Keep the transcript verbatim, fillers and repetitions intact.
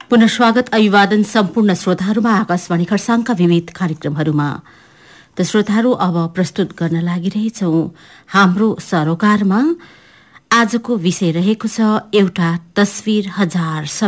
पुनः स्वागत अभिवादन सम्पूर्ण श्रोताहरूमा आकाशवाणी खरसाङका विविध कार्यक्रमहरूमा। त श्रोताहरू अब प्रस्तुत गर्न लागिरहेछौं हाम्रो सरोकारमा। आजको विषय रहेको छ एउटा तस्विर हजार